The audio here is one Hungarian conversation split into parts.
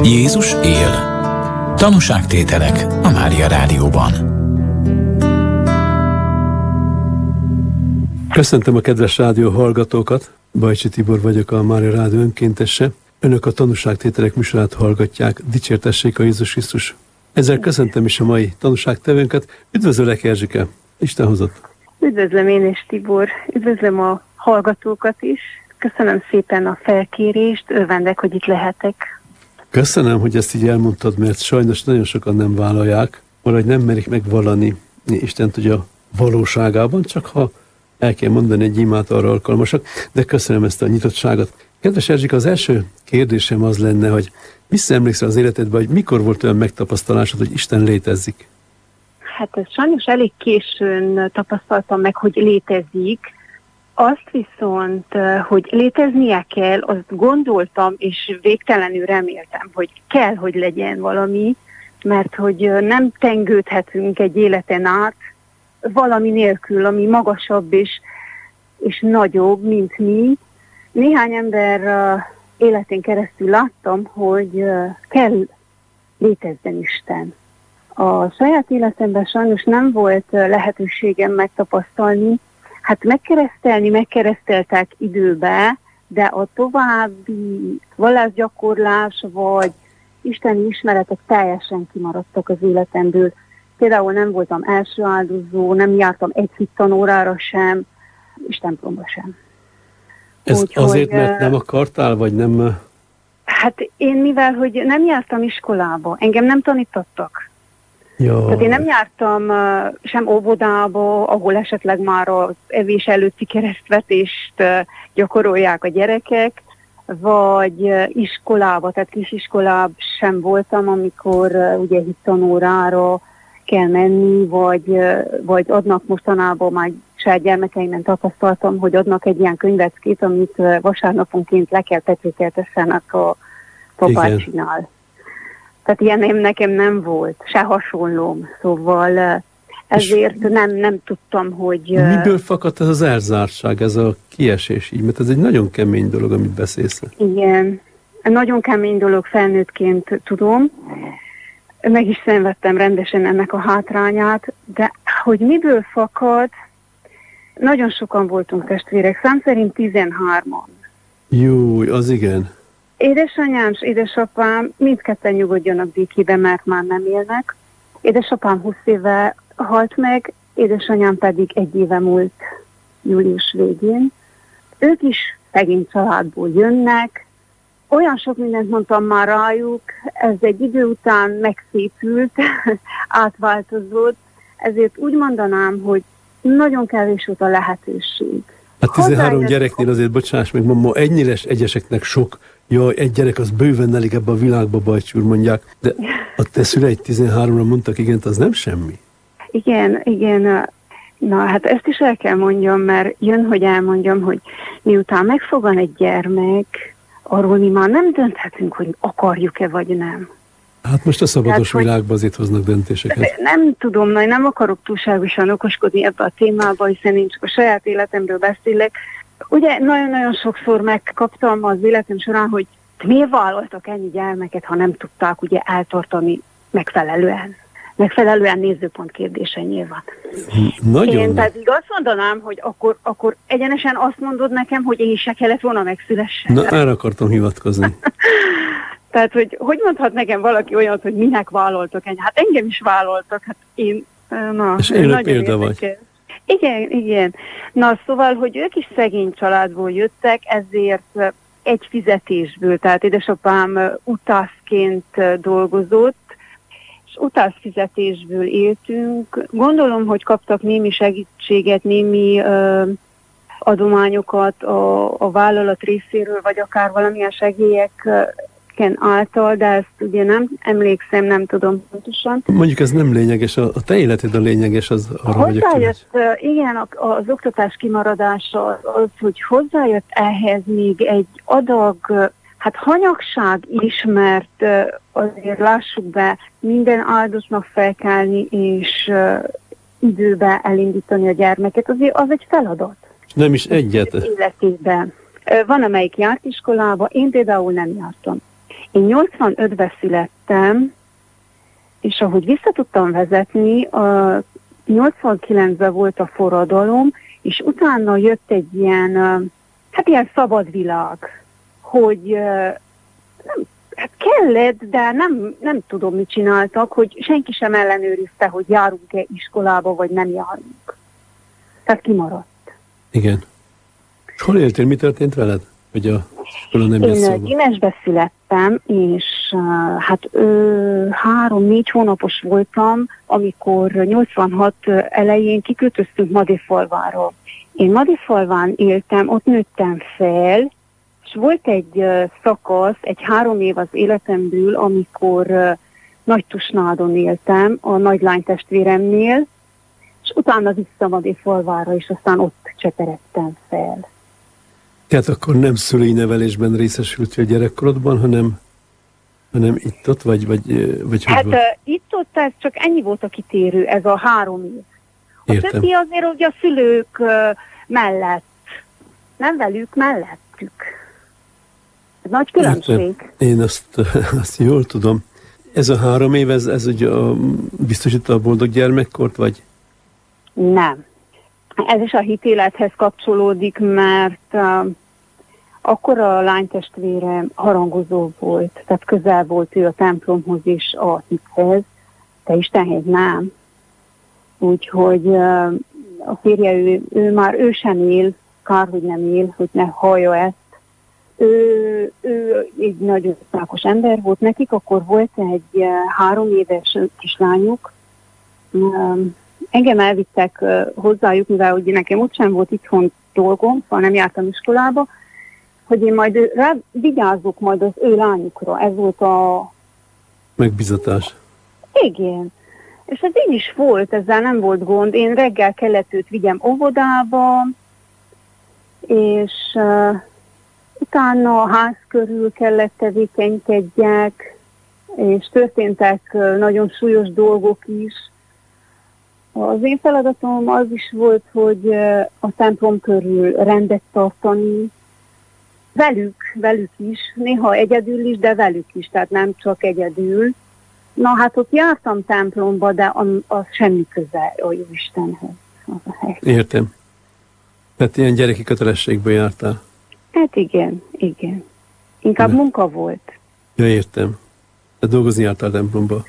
Jézus él. Tanúságtételek a Mária Rádióban. Köszöntöm a kedves rádió hallgatókat, Bajcsi Tibor vagyok, a Mária Rádió önkéntese. Önök a Tanúságtételek műsorát hallgatják, dicsértessék a Jézus Krisztus. Ezzel köszöntöm is a mai tanúságtevőnket. Üdvözöllek, Erzsike! Isten hozott! Üdvözlöm én is, Tibor! Üdvözlöm a hallgatókat is! Köszönöm szépen a felkérést, örvendek, hogy itt lehetek. Köszönöm, hogy ezt így elmondtad, mert sajnos nagyon sokan nem vállalják, valahogy nem merik megvallani Istent ugye a valóságában, csak ha el kell mondani egy imát, arra alkalmasak, de köszönöm ezt a nyitottságot. Kedves Erzsika, az első kérdésem az lenne, hogy visszaemlékszel az életedben, hogy mikor volt olyan megtapasztalásod, hogy Isten létezik? Hát ez sajnos elég későn tapasztaltam meg, hogy létezik. Azt viszont, hogy léteznie kell, azt gondoltam, és végtelenül reméltem, hogy kell, hogy legyen valami, mert hogy nem tengődhetünk egy életen át valami nélkül, ami magasabb és nagyobb, mint mi. Néhány ember életén keresztül láttam, hogy kell létezzen Isten. A saját életemben sajnos nem volt lehetőségem megtapasztalni. Hát megkereszteltek időbe, de a további vallásgyakorlás vagy isteni ismeretek teljesen kimaradtak az életemből. Például nem voltam első áldozó, nem jártam egy hittanórára sem, és templomba sem. Ez azért, mert nem akartál, vagy nem... Hát én mivel, hogy nem jártam iskolába, engem nem tanítottak. Jó. Tehát én nem jártam sem óvodába, ahol esetleg már az evés előtti keresztvetést gyakorolják a gyerekek, vagy iskolába, tehát kisiskolában sem voltam, amikor ugye hittanórára kell menni, vagy adnak mostanában már saját gyermekeimben tapasztaltam, hogy adnak egy ilyen könyveckét, amit vasárnaponként le kell petékeltessenek a papácsinál. Tehát ilyen nekem nem volt, se hasonlóm, szóval ezért nem tudtam, hogy... Miből fakadt ez az elzártság, ez a kiesés így? Mert ez egy nagyon kemény dolog, amit beszélsz. Igen, nagyon kemény dolog, felnőttként tudom. Meg is szenvedtem rendesen ennek a hátrányát, de hogy miből fakad, nagyon sokan voltunk testvérek, szám szerint 13-an. Júj, az igen. Édesanyám és édesapám mindketten nyugodjanak békében, mert már nem élnek. Édesapám 20 éve halt meg, édesanyám pedig 1 éve múlt július végén. Ők is szegény családból jönnek. Olyan sok mindent mondtam már rájuk, ez egy idő után megszépült, átváltozott, ezért úgy mondanám, hogy nagyon kevés volt a lehetőség. A 13 gyereknél azért, bocsáss meg, ma ennyire egyeseknek sok, jaj, egy gyerek az bőven elég ebbe a világba, Bajcsúr mondják, de a te szüleid 13-ra mondtak igent, az nem semmi. Igen. Na, hát ezt is el kell mondjam, mert jön, hogy elmondjam, hogy miután megfogan egy gyermek, arról mi már nem dönthetünk, hogy akarjuk-e vagy nem. Hát most a szabados világban azért hoznak döntéseket. Nem tudom, nem akarok túlságosan okoskodni ebbe a témába, hiszen én csak a saját életemről beszélek. Ugye nagyon-nagyon sokszor megkaptam az életem során, hogy miért vállaltak ennyi gyermeket, ha nem tudták ugye eltartani megfelelően. Megfelelően nézőpont kérdése nyilván. Nagyon. Én pedig azt mondanám, hogy akkor egyenesen azt mondod nekem, hogy én is se kellett volna megszülessen. Na, erre akartam hivatkozni. Tehát, hogy mondhat nekem valaki olyat, hogy minek vállaltak ennyi? Hát engem is vállaltak, hát én... És élő példa vagy. Igen. Na, szóval, hogy ők is szegény családból jöttek, ezért egy fizetésből, tehát édesapám utászként dolgozott, és utászfizetésből éltünk. Gondolom, hogy kaptak némi segítséget, némi adományokat a vállalat részéről, vagy akár valamilyen segélyeken által, de ezt ugye nem emlékszem, nem tudom pontosan. Mondjuk ez nem lényeges, a te életed a lényeges, az arra hozzájött, igen, az oktatás kimaradása az, hogy hozzájött ehhez még egy adag, hát hanyagság is, mert azért lássuk be, minden áldozatnak felkelni és időbe elindítani a gyermeket, azért az egy feladat. Nem is egyet. Életében. Van, amelyik járt iskolába, én például nem jártam. Én 85-ben születtem, és ahogy vissza tudtam vezetni, a 89-ben volt a forradalom, és utána jött egy ilyen szabad világ, hogy hát kellett, de nem tudom, mit csináltak, hogy senki sem ellenőrizte, hogy járunk-e iskolába, vagy nem járunk. Tehát kimaradt. Igen. És hol éltél? Mi történt veled? Hogy a iskola nem jött szóba? Én Gyimesbe születtem, és 3-4 hónapos voltam, amikor 86 elején kiköltöztünk Madéfalvára. Én Madéfalván éltem, ott nőttem fel, és volt egy szakasz, egy 3 év az életemből, amikor Nagytusnádon éltem, a nagylány testvéremnél, és utána vissza Madéfalvára, és aztán ott cseperedtem fel. Tehát akkor nem szülői nevelésben részesültél gyerekkorodban, hanem itt-ott, vagy hogy volt? Itt-ott ez csak ennyi volt a kitérő, ez a 3 év. A többi azért, hogy a szülők mellett, nem velük, mellettük. Nagy különbség. Értem. Én azt jól tudom. Ez a 3 év, ez ugye biztosította a boldog gyermekkort, vagy? Nem. Ez is a hitélethez kapcsolódik, mert akkor a lánytestvérem harangozó volt, tehát közel volt ő a templomhoz és a hithez, de Istenhez nem. Úgyhogy a férje, ő sem él, kár, hogy nem él, hogy ne hallja ezt. Ő egy nagyon szákos ember volt nekik, akkor volt egy 3 éves kislányuk. Engem elvittek hozzájuk, mivel hogy nekem ott sem volt itthon dolgom, szóval nem jártam iskolába, hogy én majd vigyázzuk majd az ő lányukra. Ez volt a... megbizatás. Igen. És ez így is volt, ezzel nem volt gond. Én reggel kellett őt vigyem óvodába, és utána a ház körül kellett tevékenykedjek, és történtek nagyon súlyos dolgok is. Az én feladatom az is volt, hogy a templom körül rendet tartani, velük is, néha egyedül is, de velük is, tehát nem csak egyedül. Na hát ott jártam templomba, de az semmi köze a Jóistenhez. Értem. Tehát ilyen gyereki kötelességből jártál? Hát igen. Inkább munka volt. Ja, értem. De dolgozni jártál templomba?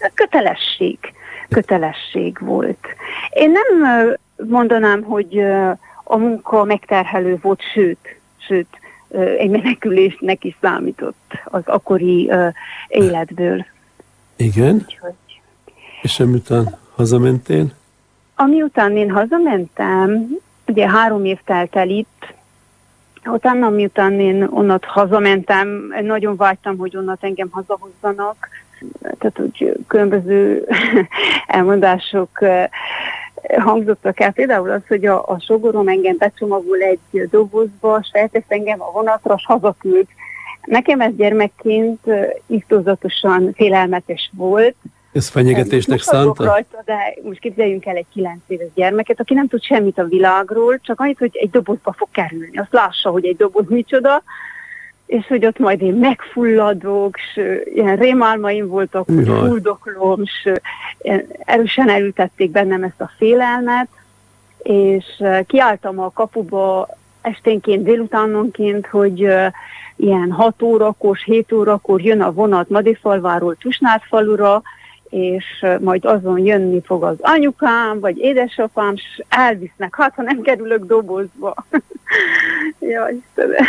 Kötelesség volt. Én nem mondanám, hogy a munka megterhelő volt, sőt, egy menekülésnek is számított az akkori életből. Igen? Úgyhogy. És amiután hazamentél? Amiután én hazamentem, ugye 3 év telt el itt, utána miután én onnat hazamentem, nagyon vágytam, hogy onnat engem hazahozzanak, tehát hogy különböző elmondások hangzottak el. Például az, hogy a sogorom engem becsomagol egy dobozba, és feltesz engem a vonatra, és hazaküld. Nekem ez gyermekként irtózatosan félelmetes volt. Ez fenyegetésnek szánta? Rajta, de most képzeljünk el egy 9 éves gyermeket, aki nem tud semmit a világról, csak annyit, hogy egy dobozba fog kerülni. Azt lássa, hogy egy doboz micsoda, és hogy ott majd én megfulladok, és ilyen rémálmaim voltak, hogy fuldoklom, és erősen elültették bennem ezt a félelmet, és kiálltam a kapuba esténként, délutánonként, hogy ilyen 6 órakor, 7 órakor jön a vonat Madéfalváról Tusnádfalura, és majd azon jönni fog az anyukám, vagy édesapám, és elvisznek, hát ha nem kerülök dobozba. Jaj, Istenem.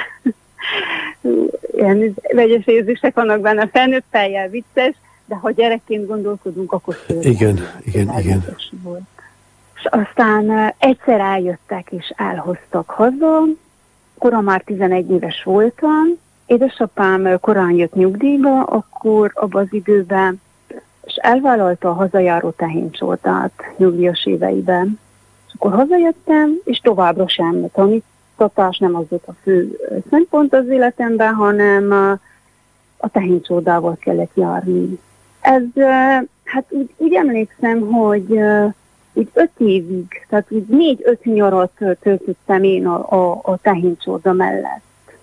Ilyen vegyes érzések vannak benne, felnőtt fejjel vicces, de ha gyerekként gondolkodunk, akkor igen. Volt. És aztán egyszer eljöttek és elhoztak haza, koran már 11 éves voltam, édesapám korán jött nyugdíjba, akkor abban az időben, és elvállalta a hazajáró tehéncsordát nyugdíjas éveiben. És akkor hazajöttem, és továbbra sem tanítatás nem az volt a fő szempont az életemben, hanem a tehéncsordával kellett járni. Ez, hát úgy emlékszem, hogy úgy 5 évig, tehát úgy 4-5 nyarat töltöttem én a tehéncsorda mellett.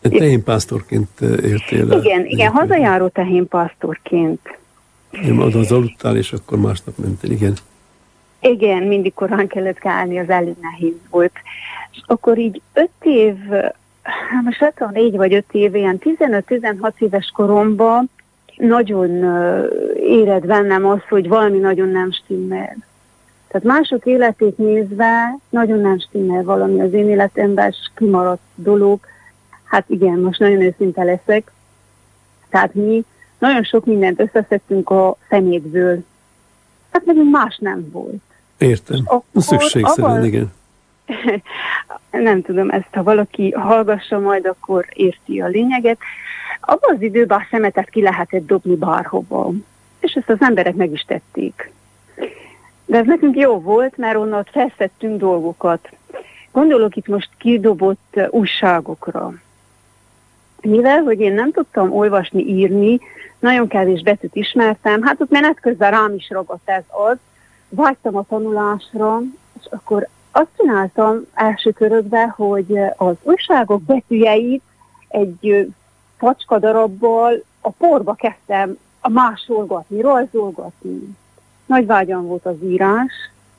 Tehénpásztorként éltél el. Igen, hazajáró tehénpásztorként. Az aludtál, és akkor másnap mentél, igen. Igen, mindig korán kellett kelni, az elég nehéz volt. És akkor így 5 év, most nem tudom, 4 vagy 5 év, ilyen 15-16 éves koromban nagyon éred bennem az, hogy valami nagyon nem stimmel. Tehát mások életét nézve nagyon nem stimmel valami az én életemben, és kimaradt dolog. Hát igen, most nagyon őszinte leszek. Tehát mi nagyon sok mindent összeszedtünk a szemétből. Hát nekünk más nem volt. Értem. Szükségszerűen, igen. Nem tudom, ezt ha valaki hallgassa majd, akkor érti a lényeget. Abban az időben a szemetet ki lehetett dobni bárhova. És ezt az emberek meg is tették. De ez nekünk jó volt, mert onnan felszedtünk dolgokat. Gondolok itt most kidobott újságokra. Mivel, hogy én nem tudtam olvasni, írni, nagyon kevés betűt ismertem, hát ott menet közben rám is ragadt ez az, vágytam a tanulásra, és akkor azt csináltam első körökben, hogy az újságok betűjeit egy facska darabbal a porba kezdtem másolgatni, rajzolgatni. Nagy vágyam volt az írás,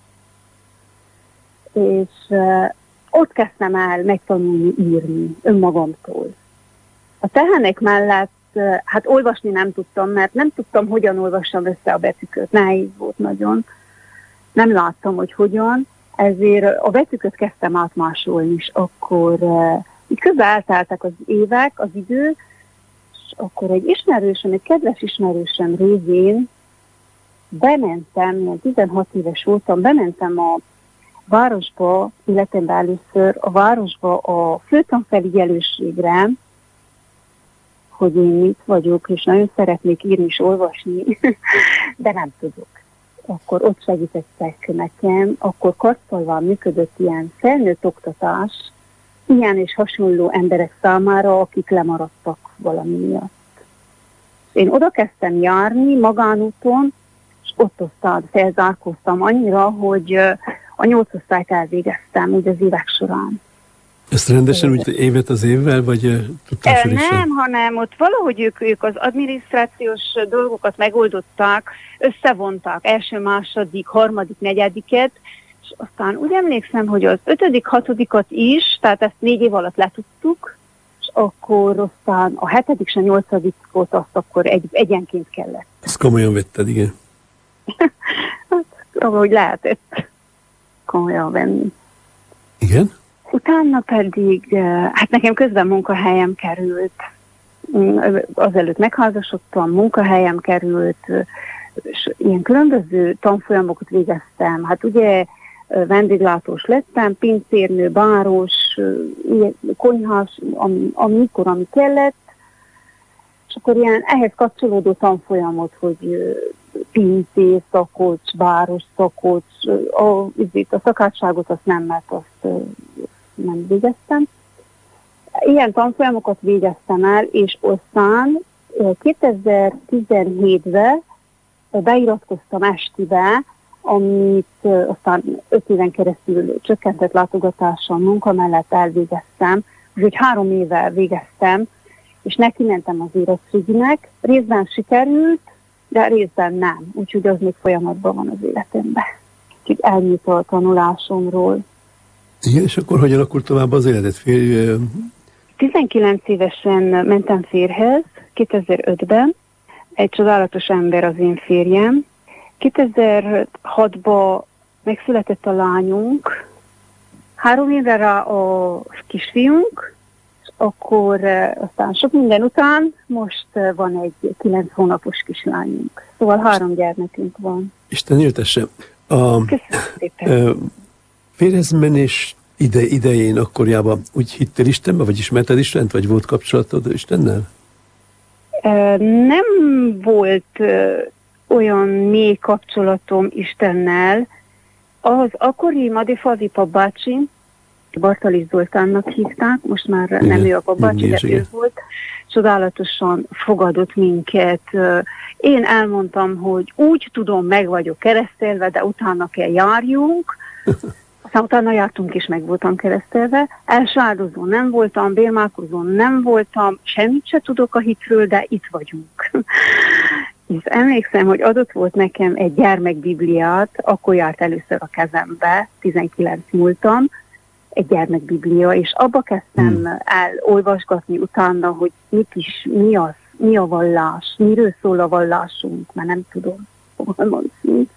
és ott kezdtem el megtanulni írni önmagamtól. A tehenek mellett, hát olvasni nem tudtam, mert nem tudtam, hogyan olvassam össze a betűköt. Nehéz volt nagyon. Nem láttam, hogy hogyan. Ezért a betűköt kezdtem átmásolni, és akkor így közben elteltek az évek, az idő, és akkor egy ismerősöm, egy kedves ismerősöm révén bementem, 16 éves voltam, bementem a városba, életemben először a városba a főtanfelügyelőségre, hogy én itt vagyok, és nagyon szeretnék írni és olvasni, de nem tudok. Akkor ott segítettek nekem, akkor Karszalván működött ilyen felnőtt oktatás, ilyen és hasonló emberek számára, akik lemaradtak valami miatt. Én oda kezdtem járni magánúton, és ott aztán felzárkóztam annyira, hogy a 8 osztályt elvégeztem úgy az évek során. Ezt rendesen úgy évet az évvel, vagy tudtál Nem, hanem ott valahogy ők az adminisztrációs dolgokat megoldották, összevonták első, második, harmadik, negyediket, és aztán úgy emlékszem, hogy az 5., 6. is, tehát ezt 4 év alatt letudtuk, és akkor aztán a 7. és a 8. azt akkor egyenként kellett. Ezt komolyan vetted, igen? Hát, ahogy lehetett komolyan venni. Igen? Utána pedig, hát nekem közben munkahelyem került, azelőtt megházasodtam, munkahelyem került, és ilyen különböző tanfolyamokat végeztem. Hát ugye vendéglátós lettem, pincérnő, báros, konyhás, amikor, ami kellett, és akkor ilyen ehhez kapcsolódó tanfolyamot, hogy pincér, szakocs, báros, szakocs, a szakácságot azt nem, mert azt nem végeztem. Ilyen tanfolyamokat végeztem el, és aztán 2017-ben beiratkoztam estibe, amit aztán 5 éven keresztül csökkentett látogatással munka mellett elvégeztem, úgyhogy 3 éve végeztem, és neki mentem az érettséginek. Részben sikerült, de részben nem, úgyhogy az még folyamatban van az életemben. Úgyhogy ennyit a tanulásomról. Igen, és akkor hogyan alakult tovább az életed? 19 évesen mentem férjhez, 2005-ben. Egy csodálatos ember az én férjem. 2006-ban megszületett a lányunk, 3 évre rá a kisfiunk, és akkor aztán sok minden után most van egy 9 hónapos kislányunk. Szóval 3 gyermekünk van. Isten éltesse. Köszönöm szépen. Férjhez menés idején akkorjában úgy hittél Istenbe, vagy ismerted Istent, vagy volt kapcsolatod Istennel? Nem volt olyan mély kapcsolatom Istennel. Az akkori Madifalvi papbácsi, Bartalis Zoltánnak hívták, most már nem ő a papbácsi, de ő volt, csodálatosan fogadott minket. Én elmondtam, hogy úgy tudom, meg vagyok keresztelve, de utána kell járjunk. Aztán utána jártunk és meg voltam keresztelve. Első áldozón nem voltam, bérmálkozón nem voltam, semmit se tudok a hitről, de itt vagyunk. És emlékszem, hogy adott volt nekem egy gyermekbibliát, akkor járt először a kezembe, 19 múltam, egy gyermekbiblia, és abba kezdtem el olvasgatni utána, hogy mi a vallás, miről szól a vallásunk, már nem tudom, fogalmazni.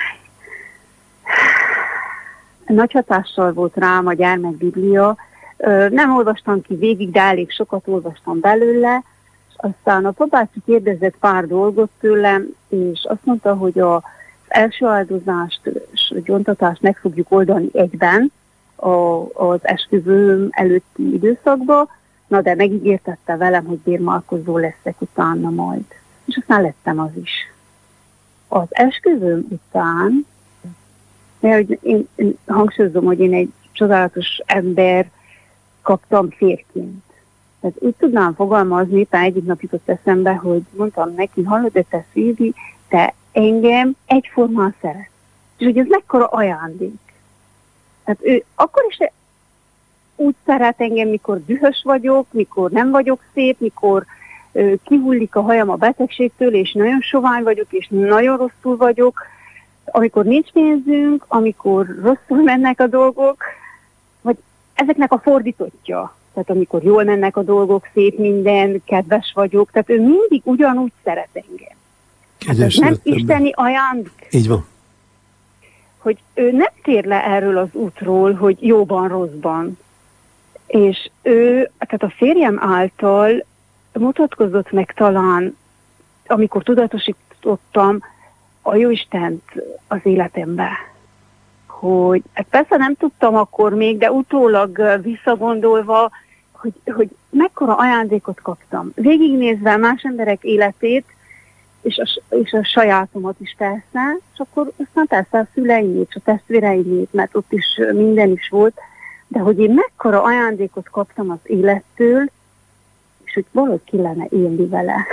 Nagy hatással volt rám a gyermekbiblia. Nem olvastam ki végig, de elég sokat olvastam belőle, és aztán a papácsi kérdezett pár dolgot tőlem, és azt mondta, hogy az első áldozást és a gyóntatást meg fogjuk oldani egyben az esküvőm előtti időszakban, na de megígértette velem, hogy bérmálkozó leszek utána majd. És aztán lettem az is. Az esküvőm után, mert én hangsúlyozom, hogy én egy csodálatos ember kaptam férként. Tehát úgy tudnám fogalmazni, éppen egyik nap jutott eszembe, hogy mondtam neki, hallod, de te Szilvi, te engem egyformán szeret. És hogy ez mekkora ajándék. Tehát ő akkor is úgy szeret engem, mikor dühös vagyok, mikor nem vagyok szép, mikor kihullik a hajam a betegségtől, és nagyon sovány vagyok, és nagyon rosszul vagyok, amikor nincs pénzünk, amikor rosszul mennek a dolgok, vagy ezeknek a fordítottja. Tehát amikor jól mennek a dolgok, szép minden, kedves vagyok, tehát ő mindig ugyanúgy szeret engem. Hát ez nem isteni ajándék. Így van. Hogy ő nem tér le erről az útról, hogy jóban, rosszban. És ő, tehát a férjem által mutatkozott meg talán, amikor tudatosítottam a Jóistent az életembe. Hogy, hát persze nem tudtam akkor még, de utólag visszagondolva, hogy mekkora ajándékot kaptam. Végignézve más emberek életét, és a sajátomat is persze, és akkor aztán persze a szüleimét, a testvéreimét, mert ott is minden is volt, de hogy én mekkora ajándékot kaptam az élettől, és hogy valahogy ki lenne élni vele.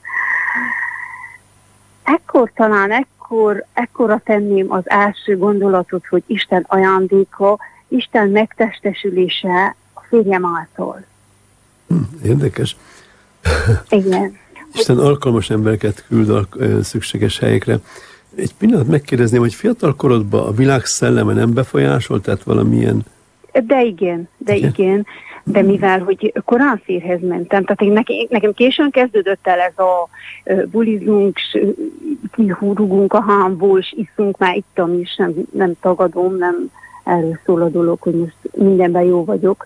Ekkora tenném az első gondolatot, hogy Isten ajándéka, Isten megtestesülése a férjem által. Érdekes. Igen. Isten alkalmas embereket küld a szükséges helyekre. Egy pillanat megkérdezném, hogy fiatal korodban a világ szelleme nem befolyásolt, tehát valamilyen... De igen. De mivel, hogy korán férhez mentem, tehát nekem későn kezdődött el ez a bulizunk, kihúrugunk a hámból, és iszunk, már ittam is, nem tagadom, nem erről szól a dolog, hogy most mindenben jó vagyok.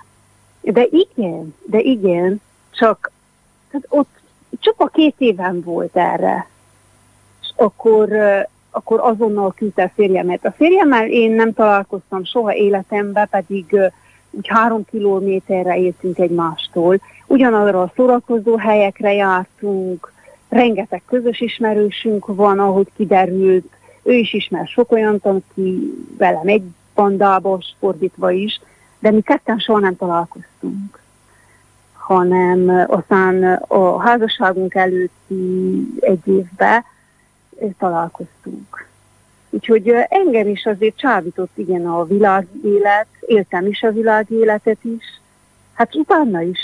De igen, csak tehát ott csupa 2 éven volt erre, és akkor azonnal küldte a férjemet. A férjemmel én nem találkoztam soha életemben, pedig úgy 3 kilométerre éltünk egymástól. Ugyanarra a szórakozó helyekre jártunk, rengeteg közös ismerősünk van, ahogy kiderült. Ő is ismer sok olyant, aki velem egy bandába, fordítva is, de mi ketten soha nem találkoztunk. Hanem aztán a házasságunk előtti 1 évben találkoztunk. Úgyhogy engem is azért csábított igen a világélet, éltem is a világéletet is, hát utána is.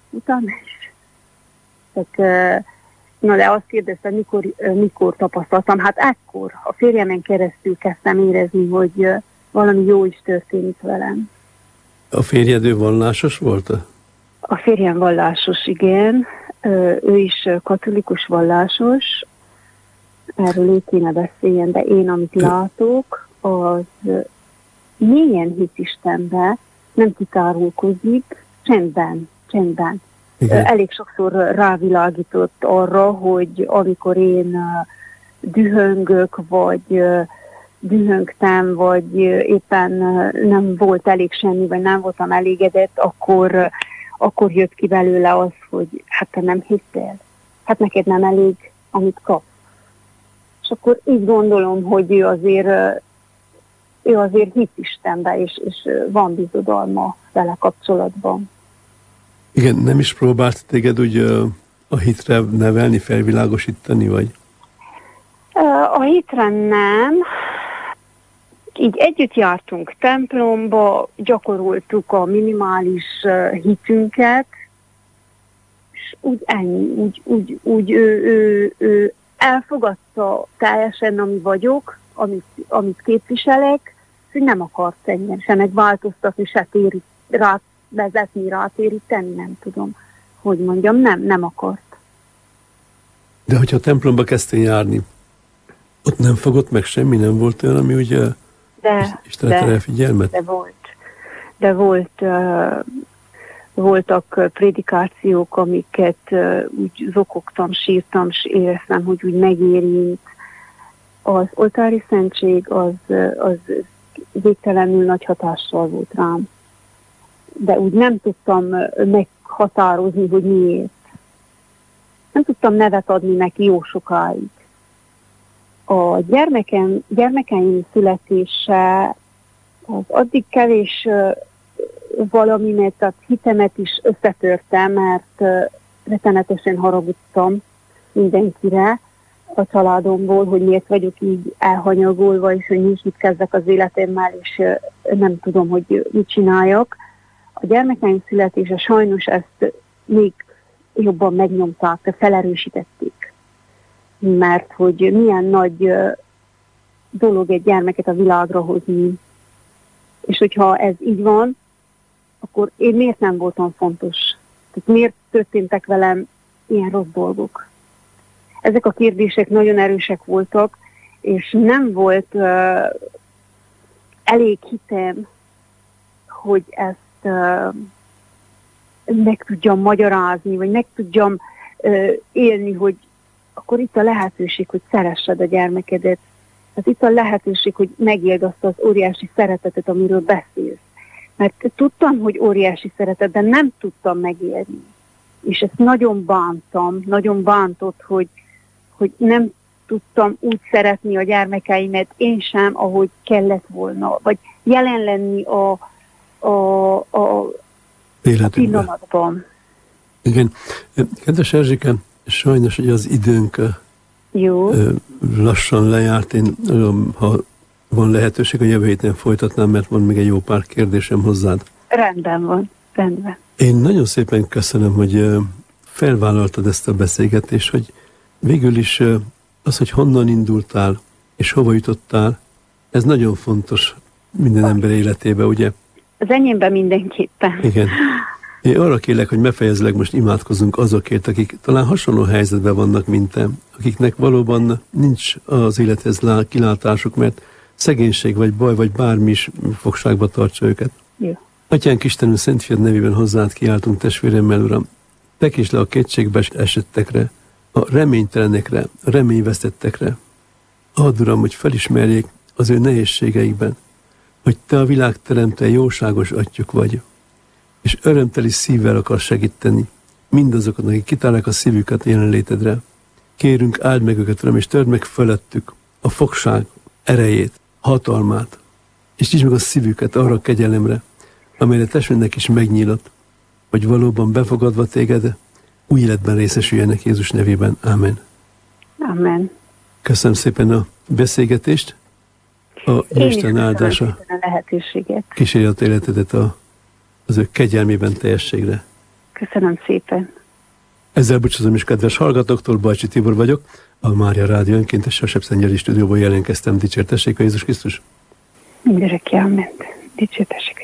Tehát, na de azt kérdeztem, mikor tapasztaltam, hát ekkor, a férjemen keresztül kezdtem érezni, hogy valami jó is történik velem. A férjed ő vallásos volt? A férjem vallásos, igen. Ő is katolikus vallásos. Erről ő kéne beszéljen, de én, amit látok, az mélyen hisz Istenbe, nem kitárulkozik, csendben. Igen. Elég sokszor rávilágított arra, hogy amikor én dühöngök, vagy dühöngtem, vagy éppen nem volt elég semmi, vagy nem voltam elégedett, akkor jött ki belőle az, hogy hát te nem hittél. Hát neked nem elég, amit kapsz. És akkor így gondolom, hogy ő azért hisz Istenbe, és van bizodalma vele kapcsolatban. Igen, nem is próbált téged úgy a hitre nevelni, felvilágosítani, vagy? A hitre nem. így együtt jártunk templomba, gyakoroltuk a minimális hitünket, és úgy ennyi, úgy ő elfogadta teljesen, ami vagyok, amit képviselek, hogy nem akart engem se megváltoztatni, se rávezetni, rátéríteni, nem tudom, hogy mondjam, nem akart. De hogyha a templomba kezdtél járni, ott nem fogott meg semmi, nem volt olyan, ami ugye Istenet elfigyelmet? De voltak prédikációk, amiket úgy zokogtam, sírtam, és éreztem, hogy úgy megérint. Az oltári szentség az végtelenül nagy hatással volt rám. De úgy nem tudtam meghatározni, hogy miért. Nem tudtam nevet adni neki jó sokáig. A gyermekeim születése az addig kevés valamimet, tehát hitemet is összetörtem, mert rettenetesen haragudtam mindenkire a családomból, hogy miért vagyok így elhanyagolva, és hogy nincs mit kezdek az életemmel, és nem tudom, hogy mit csináljak. A gyermekeim születése sajnos ezt még jobban megnyomták, felerősítették. Mert hogy milyen nagy dolog egy gyermeket a világra hozni. És hogyha ez így van, akkor én miért nem voltam fontos? Tehát miért történtek velem ilyen rossz dolgok? Ezek a kérdések nagyon erősek voltak, és nem volt elég hitem, hogy ezt meg tudjam magyarázni, vagy meg tudjam élni, hogy akkor itt a lehetőség, hogy szeressed a gyermekedet. Tehát itt a lehetőség, hogy megéld azt az óriási szeretetet, amiről beszélsz. Mert tudtam, hogy óriási szeretet, de nem tudtam megélni. És ezt nagyon bántam, nagyon bántott, hogy nem tudtam úgy szeretni a gyermekeimet, én sem, ahogy kellett volna. Vagy jelen lenni a pillanatban. Igen. Kedves Erzsike, sajnos, hogy az időnk lassan lejárt. Én, ha van lehetőség, a jövő héten folytatnám, mert van még egy jó pár kérdésem hozzád. Rendben van, rendben. Én nagyon szépen köszönöm, hogy felvállaltad ezt a beszélgetést, hogy végül is az, hogy honnan indultál, és hova jutottál, ez nagyon fontos minden ember életében, ugye? Az enyémben mindenképpen. Igen. Én arra kérlek, hogy befejezőleg most imádkozzunk azokért, akik talán hasonló helyzetben vannak, mint te, akiknek valóban nincs az élethez kilátásuk, mert szegénység, vagy baj, vagy bármi is fogságba tartsa őket. Jó. Atyánk Istenünk, Szent Fiad nevében hozzád kiáltunk, testvéremmel, Uram, tekíts le a kétségbe esettekre, a reménytelenekre, a reményvesztettekre. Add, Uram, hogy felismerjék az ő nehézségeikben, hogy te a világ teremtő jóságos atyjuk vagy, és örömteli szívvel akarsz segíteni mindazokon, akik kitálják a szívüket jelenlétedre. Kérünk, áld meg őket, Uram, és törd meg felettük a fogság erejét, hatalmát, és nyisd meg a szívüket arra a kegyelemre, amelyre testvérnek is megnyílott, hogy valóban befogadva téged, új életben részesüljenek Jézus nevében. Amen. Amen. Köszönöm szépen a beszélgetést. Isten áldása kísérje a életedet az ő kegyelmében teljességre. Köszönöm szépen. Ezzel búcsúzom is, kedves hallgatóktól, Bajcsi Tibor vagyok, a Mária Rádió önkéntes a Sepszentgyeli stúdióból jelentkeztem. Dicsértessék a Jézus Krisztus! Mindörökké, amen. Dicsértessék.